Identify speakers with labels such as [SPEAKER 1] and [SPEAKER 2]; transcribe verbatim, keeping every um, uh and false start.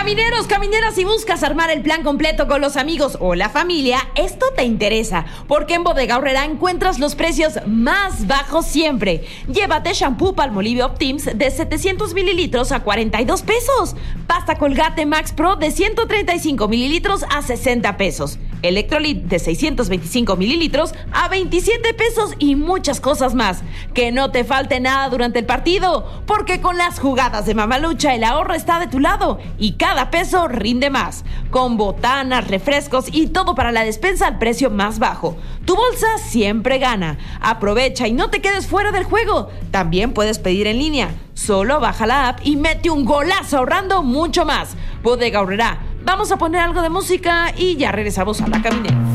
[SPEAKER 1] Camineros, camineras, si buscas armar el plan completo con los amigos o la familia, esto te interesa, porque en Bodega Aurrerá encuentras los precios más bajos siempre. Llévate shampoo Palmolive Optims de setecientos mililitros a cuarenta y dos pesos. Pasta Colgate Max Pro de ciento treinta y cinco mililitros a sesenta pesos. Electrolit de seiscientos veinticinco mililitros a veintisiete pesos y muchas cosas más. Que no te falte nada durante el partido, porque con las jugadas de Mamalucha el ahorro está de tu lado y cada peso rinde más. Con botanas, refrescos y todo para la despensa al precio más bajo. Tu bolsa siempre gana. Aprovecha y no te quedes fuera del juego. También puedes pedir en línea. Solo baja la app y mete un golazo ahorrando mucho más. Bodega Aurrerá. Vamos a poner algo de música y ya regresamos a La Caminera.